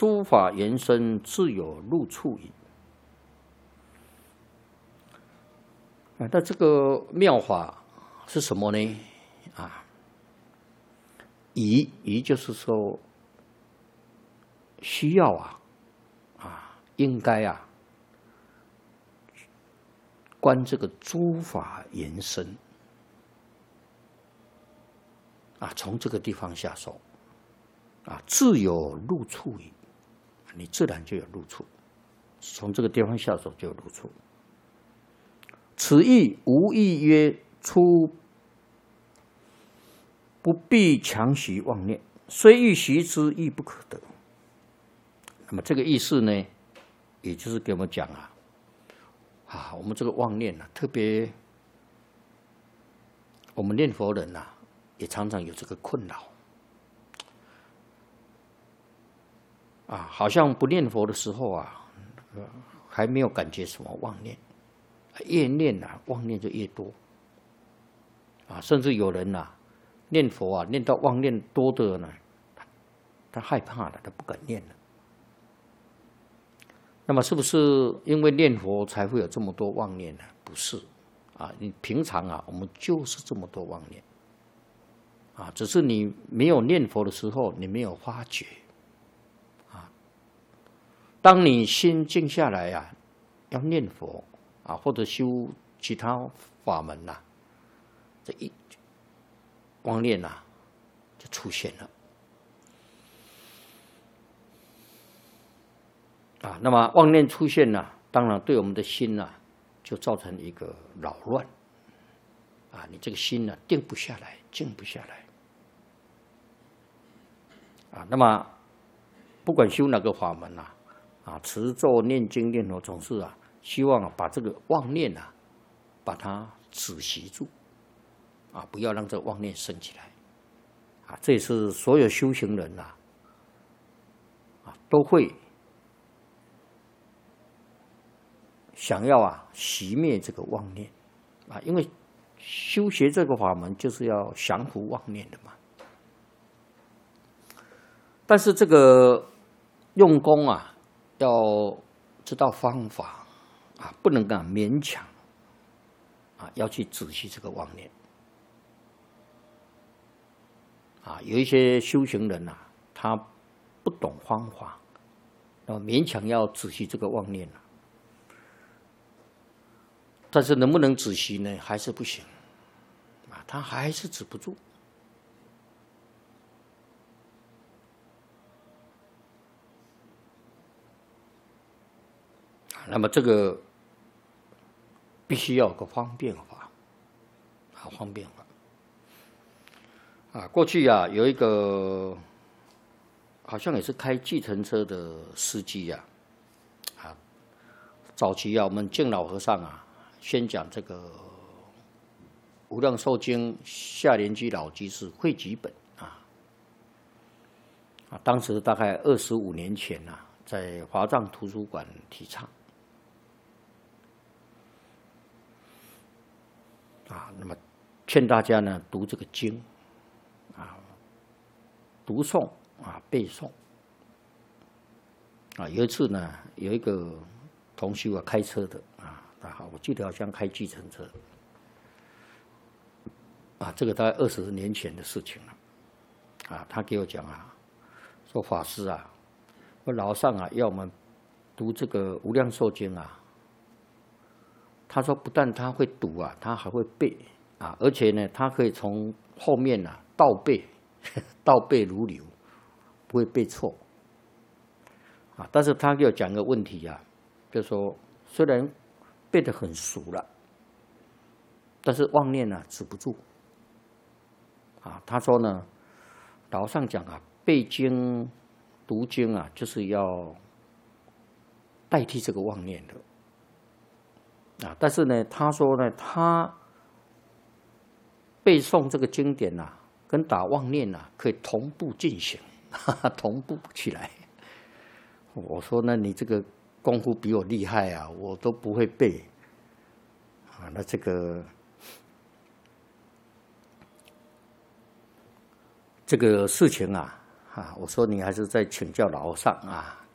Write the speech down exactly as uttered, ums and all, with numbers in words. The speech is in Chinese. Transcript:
诸法缘生，自有入处矣。啊，那这个妙法是什么呢？啊，宜宜就是说需要啊，啊，应该啊，观这个诸法缘生。啊，从这个地方下手，啊，自有入处矣，你自然就有入处。从这个地方下手就有入处。此意无意曰出不必强习妄念，虽欲习之，亦不可得。那么这个意思呢，也就是给我们讲啊，啊，我们这个妄念啊，特别我们念佛人呐、啊，也常常有这个困扰。啊，好像不念佛的时候啊，呃、还没有感觉什么妄念，越念啊，妄念就越多。啊，甚至有人呐、啊，念佛啊，念到妄念多的呢，他他害怕了，他不敢念了。那么是不是因为念佛才会有这么多妄念呢？不是，啊，你平常啊，我们就是这么多妄念。啊，只是你没有念佛的时候，你没有发觉。啊，当你心静下来啊，要念佛啊，或者修其他法门呐、啊，这一妄念呐、啊、就出现了。啊，那么妄念出现呢、啊，当然对我们的心呐、啊，就造成一个扰乱。啊，你这个心呢、啊，定不下来，静不下来。啊，那么不管修哪个法门呐、啊，啊，持咒、念经、念佛，总是啊，希望啊把这个妄念啊，把它止息住，啊，不要让这个妄念升起来。啊，这也是所有修行人呐、啊，啊，都会想要啊熄灭这个妄念，啊，因为修学这个法门就是要降伏妄念的嘛。但是这个用功啊，要知道方法啊，不能敢勉强啊，要去止息这个妄念啊。有一些修行人啊，他不懂方法，那么勉强要止息这个妄念啊，但是能不能止息呢？还是不行啊，他还是止不住。那么这个必须要有个方便法，啊，方便法。啊，过去啊有一个好像也是开计程车的司机呀、啊，啊，早期啊我们敬老和尚啊宣讲这个《无量寿经》下莲居老居士汇集本啊，啊，当时大概二十五年前啊，在华藏图书馆提倡。啊，那么劝大家呢读这个经，啊，读诵啊，背诵。啊，有一次呢，有一个同修啊开车的啊，啊，我记得好像开计程车，啊，这个大概二十年前的事情了，啊，他给我讲啊，说法师啊，我老上啊要我们读这个《无量寿经》啊。他说不但他会读啊，他还会背啊，而且呢，他可以从后面啊倒背，倒背如流，不会背错啊。但是他给我讲个问题啊，就是说虽然背得很熟了，但是妄念呢、啊、止不住啊。他说呢，老上讲啊，背经、读经啊，就是要代替这个妄念的。啊，但是呢，他说呢，他背诵这个经典呐、啊，跟打妄念呐、啊，可以同步进行，哈哈，同步起来。我说，那你这个功夫比我厉害啊，我都不会背啊。那这个这个事情啊， 啊，我说你还是在请教老上啊。